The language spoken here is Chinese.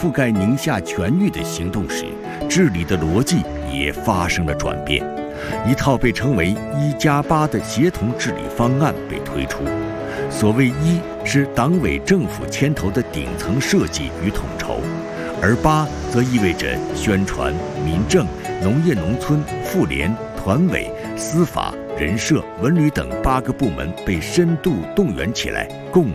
覆盖宁夏全域的行动时，治理的逻辑也发生了转变。一套被称为1+8的协同治理方案被推出。所谓1是党委政府牵头的顶层设计与统筹，而8则意味着宣传、民政、农业农村、妇联、团委、司法、人社、文旅等8个部门被深度动员起来，共